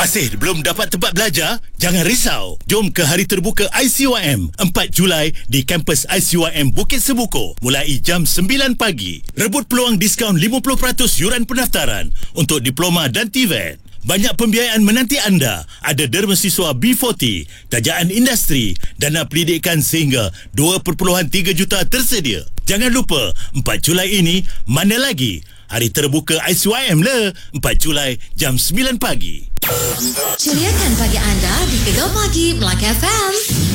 Masih belum dapat tempat belajar? Jangan risau. Jom ke Hari Terbuka ICYM 4 Julai di kampus ICYM Bukit Sebuko mulai jam 9 pagi. Rebut peluang diskaun 50% yuran pendaftaran untuk diploma dan TVET. Banyak pembiayaan menanti anda. Ada derma siswa B40, tajaan industri, dana pendidikan sehingga 2.3 juta tersedia. Jangan lupa, 4 Julai ini mana lagi? Hari Terbuka ICYM le, 4 Julai jam 9 pagi. Ceriakan pagi anda di Gegar Pagi Melaka FM.